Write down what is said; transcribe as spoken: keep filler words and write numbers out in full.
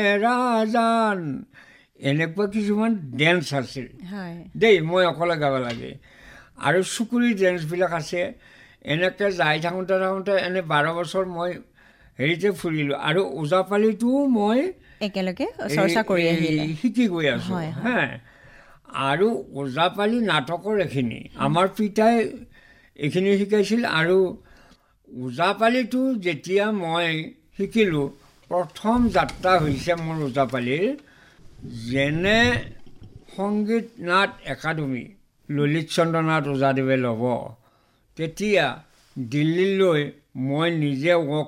ৰাজান এনেকুৱা কিছুমান ডেন্স আছিল দেই মই অকলে গাব লাগে আৰু চুকুৰি ডেন্সবিলাক আছে এনেকৈ যাই থাকোঁতে থাকোঁতে এনে বাৰ বছৰ মই হেৰিতে ফুৰিলোঁ আৰু ওজাপালিটোও মই একেলগে চৰ্চা কৰি আহিলে শিকি গৈ আছোঁ হা আৰু ওজাপালি নাটকৰ এইখিনি আমাৰ পিতাই এইখিনি শিকাইছিল আৰু ওজাপালিটো যেতিয়া মই শিকিলোঁ প্ৰথম যাত্ৰা হৈছে মোৰ ওজাপালিৰ যেনে সংগীত নাট একাডেমি ললিত চন্দ্ৰনাথ ওজাদেৱে ল'ব তেতিয়া দিল্লীলৈ মই নিজে ৱৰ্ক